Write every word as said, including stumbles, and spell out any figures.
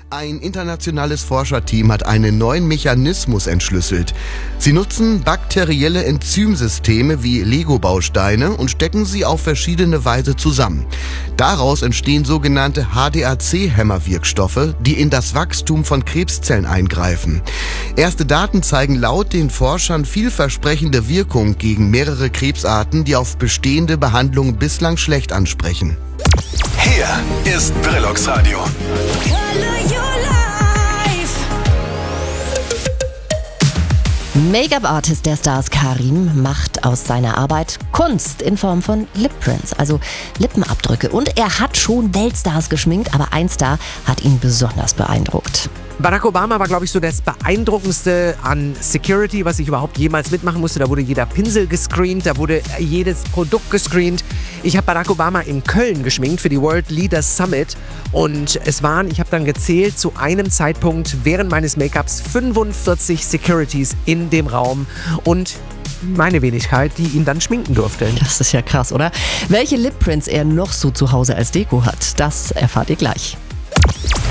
Ein internationales Forscherteam hat einen neuen Mechanismus entschlüsselt. Sie nutzen bakterielle Enzymsysteme wie Lego-Bausteine und stecken sie auf verschiedene Weise zusammen. Daraus entstehen sogenannte H D A C-Hämmerwirkstoffe, die in das Wachstum von Krebszellen eingreifen. Erste Daten zeigen laut den Forschern vielversprechende Wirkung gegen mehrere Krebsarten, die auf bestehende Behandlungen bislang schlecht ansprechen. Hier ist Brillux Radio. Make-up-Artist der Stars Karim macht aus seiner Arbeit Kunst in Form von Lip-Prints, also Lippenabdrücke. Und er hat schon Weltstars geschminkt, aber ein Star hat ihn besonders beeindruckt. Barack Obama war, glaube ich, so das Beeindruckendste an Security, was ich überhaupt jemals mitmachen musste. Da wurde jeder Pinsel gescreent, da wurde jedes Produkt gescreent. Ich habe Barack Obama in Köln geschminkt für die World Leaders Summit. Und es waren, ich habe dann gezählt, zu einem Zeitpunkt während meines Make-ups fünfundvierzig Securities in dem Raum. Und meine Wenigkeit, die ihn dann schminken durfte. Das ist ja krass, oder? Welche Lip-Prints er noch so zu Hause als Deko hat, das erfahrt ihr gleich.